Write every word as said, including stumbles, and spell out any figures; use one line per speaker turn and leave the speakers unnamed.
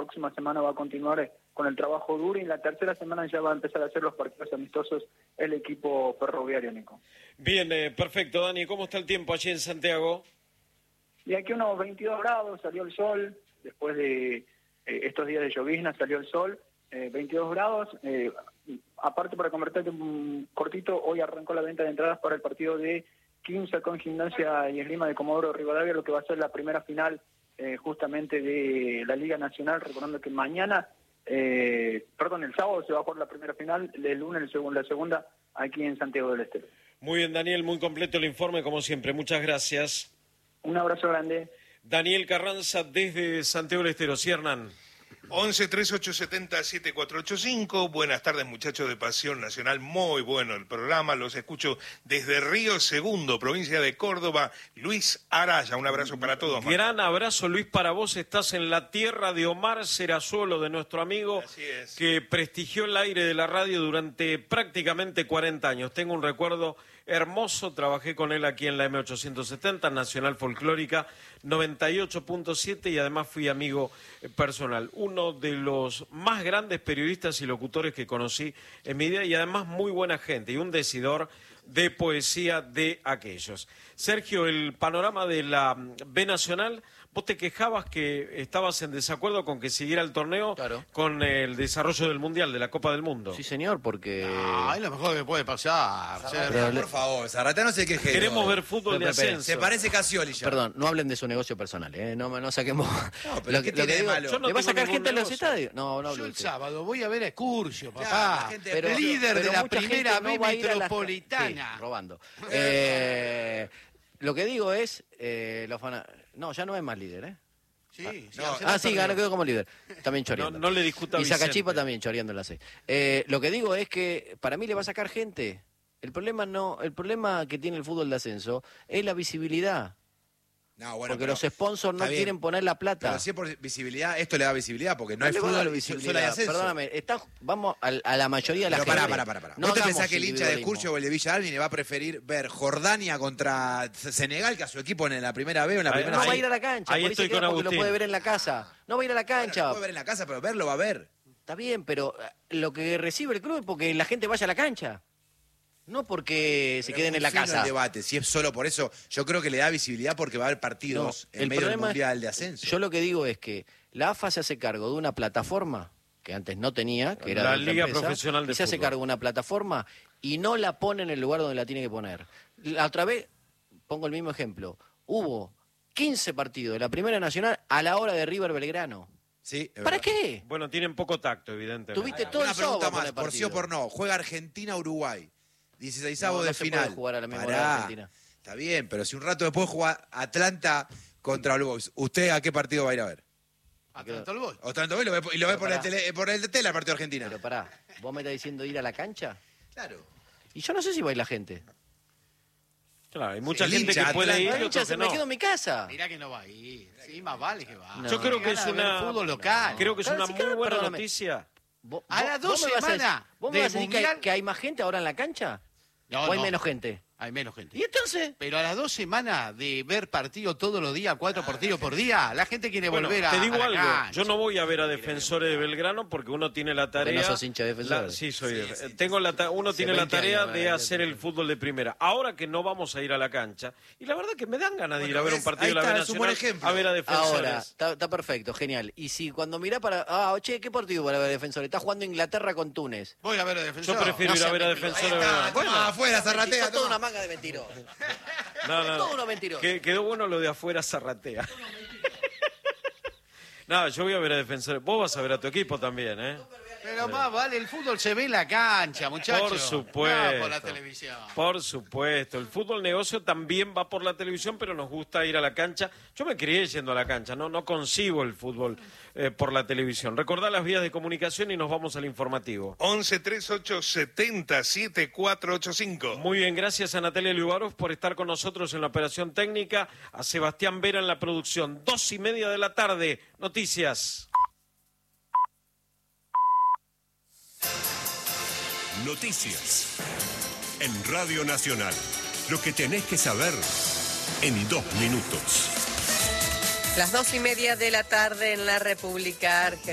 próxima semana va a continuar con el trabajo duro y en la tercera semana ya va a empezar a hacer los partidos amistosos el equipo ferroviario, Nico.
Bien, eh, perfecto, Dani. ¿Cómo está el tiempo allí en Santiago?
Y aquí unos veintidós grados, salió el sol, después de eh, estos días de llovizna salió el sol, eh, veintidós grados. Eh, aparte, para convertirte un cortito, hoy arrancó la venta de entradas para el partido de Quimsa con Gimnasia y Esgrima de Comodoro Rivadavia, lo que va a ser la primera final eh, justamente de la Liga Nacional, recordando que mañana, eh, perdón, el sábado se va a jugar la primera final, el lunes el segundo, la segunda aquí en Santiago del Estero.
Muy bien, Daniel, muy completo el informe, como siempre. Muchas gracias.
Un abrazo grande.
Daniel Carranza desde Santiago del Estero. Sí, Hernán.
once, treinta y ocho, setenta, setenta y cuatro ochenta y cinco. Buenas tardes, muchachos de Pasión Nacional. Muy bueno el programa. Los escucho desde Río Segundo, provincia de Córdoba. Luis Araya, un abrazo para todos.
Gran abrazo, Luis, para vos. Estás en la tierra de Omar Cerazuelo, de nuestro amigo que prestigió el aire de la radio durante prácticamente cuarenta años. Tengo un recuerdo hermoso, trabajé con él aquí en la eme ochocientos setenta, Nacional Folclórica noventa y ocho punto siete, y además fui amigo personal. Uno de los más grandes periodistas y locutores que conocí en mi vida, y además muy buena gente y un decidor de poesía de aquellos. Sergio, el panorama de la B Nacional, vos te quejabas que estabas en desacuerdo con que siguiera el torneo, claro, con el desarrollo del Mundial, de la Copa del Mundo.
Sí, señor, porque...
No, es lo mejor que puede pasar.
Zarratea, por favor, Zarratea no se queje.
Queremos ver fútbol de ascenso.
Se parece Casioli ya.
Perdón, no hablen de su negocio personal, ¿eh? No, no saquemos...
No, pero lo, ¿qué tiene de malo?
¿Le va a sacar gente en los estadios? No, no
Yo
hablo
el
de
sábado voy a ver a Excursio, papá.
Claro, gente,
pero, líder
pero
de la
mucha
primera
gente
B
no va a ir a la-
metropolitana.
Sí, robando. Eh, lo que digo es... Eh, los fana- No, ya no es más líder, ¿eh?
Sí, sí,
no,
Arsenal
Ah, sí,
perdió.
ganó, quedó como líder. También choreando.
No, no le discuta a
Y Sacachipa
Vicente.
también choreando en la C. Eh, lo que digo es que para mí le va a sacar gente. El problema no, el problema que tiene el fútbol de ascenso es la visibilidad.
No, bueno,
porque
pero
los sponsors no
está bien.
quieren poner la plata.
Pero si es por visibilidad, esto le da visibilidad, porque no, hay
le va a dar
fútbol,
visibilidad.
solo hay ascenso.
Perdóname, está, vamos a, a la mayoría de la
Pero
gente.
pará, pará, pará, pará.
No
¿Vos te
hagamos
pensás que el hincha de
individualismo.
Curcio o el de Villa Alvin le va a preferir ver Jordania contra Senegal que a su equipo en la primera B o en la
Ahí-
primera
No
C?
va a ir a la cancha,
ahí
por ahí se
estoy
queda
con
porque lo
Agustín.
puede ver en la casa. No va a ir a la
Bueno,
cancha.
lo puede ver en la casa, pero verlo va a ver.
Está bien, pero eh, lo que recibe el club es porque la gente vaya a la cancha. No porque se
Pero
queden
es
en la
muy fino
casa.
el debate, si es solo por eso, yo creo que le da visibilidad porque va a haber partidos
No,
en
el
medio del
problema es-
Mundial de Ascenso.
Yo lo que digo es que la AFA se hace cargo de una plataforma que antes no tenía, que era
La
de otra
Liga
empresa,
Profesional de
y se hace
Fútbol.
cargo de una plataforma y no la pone en el lugar donde la tiene que poner. La otra vez, pongo el mismo ejemplo, hubo quince partidos de la Primera Nacional a la hora de River Belgrano.
Sí, es
¿Para
verdad.
qué?
Bueno, tienen poco tacto, evidentemente.
Tuviste todo
Una
el sábado
pregunta
para
más,
poner
por sí o
partido.
por no. Juega Argentina-Uruguay. dieciséis
No, no
de
se
final.
puede jugar a la misma
Pará.
hora de Argentina.
Está bien, pero si un rato después juega Atlanta contra Blue Boys, ¿usted a qué partido va a ir a ver?
Atlanta al Boy.
O Atlanta Boys lo ve, y lo ve
Pero
por el,
pará.
tele, por el tele el partido de Argentina.
Pero pará, ¿vos me estás diciendo ir a la cancha?
Claro.
Y yo no sé si va a ir la gente.
Claro, hay mucha
El
gente
hincha,
que puede ir
Atlanta.
y
La
otros
hincha se
que
me
no.
quedo en mi casa.
Mirá que no va a ir. Sí, más vale que va.
No.
Yo creo
Qué
que es
Ganas de ver
una
fútbol local.
creo que es
Claro,
una
sí,
muy
claro,
buena
perdóname.
noticia.
¿Vos-
A
vos-
las
vos
dos
me vas a decir-
semanas
¿Vos me
de
vas a decir que hay,
Mundial-
que hay más gente ahora en la cancha?
No,
¿O hay
no.
menos gente?
Hay menos gente.
¿Y entonces?
Pero a las dos semanas de ver partido todos los días, cuatro partidos por día, la gente quiere
Bueno,
volver a
te digo
a la
algo,
cancha.
yo no voy a ver a Defensores de Belgrano porque uno tiene la tarea...
no sos hincha de Defensores.
la- sí, soy.
Sí,
de-
sí,
tengo la ta- uno
Hace
tiene la
veinte
tarea
años,
de
eh,
hacer el fútbol de primera. Ahora que no vamos a ir a la cancha, y la verdad que me dan ganas de ir
Bueno,
a ver un
ves,
partido
ahí
de la
está,
B
es un buen
Nacional
ejemplo.
a ver a Defensores.
Ahora, está, está perfecto, genial. Y si cuando mirá para... Ah, che, ¿qué partido para ver Defensores? Está jugando Inglaterra con Túnez.
Voy a ver a
Yo
defensor.
prefiero
No
ir a
seas
ver a
mentiroso.
Defensores de
Ahí
Belgrano.
está, toma, afuera, Zarratea,
Sos toda
toma.
una manga de mentirosos.
No, no,
Todo uno mentiroso.
Que- quedó bueno lo de afuera Zarratea. No, yo voy a ver a Defensores. Vos vas a ver a tu equipo también, ¿eh?
Pero más vale, el fútbol se ve en la cancha, muchachos.
Por supuesto.
No por la televisión.
Por supuesto. El fútbol negocio también va por la televisión, pero nos gusta ir a la cancha. Yo me crié yendo a la cancha, no, no concibo el fútbol eh, por la televisión. Recordá las vías de comunicación y nos vamos al informativo.
once, treinta y ocho, setenta, setenta y cuatro ochenta y cinco.
Muy bien, gracias a Natalia Lubaros por estar con nosotros en la operación técnica, a Sebastián Vera en la producción. Dos y media de la tarde, noticias.
Noticias. En Radio Nacional. Lo que tenés que saber en dos minutos.
Las dos y media de la tarde en la República Argentina.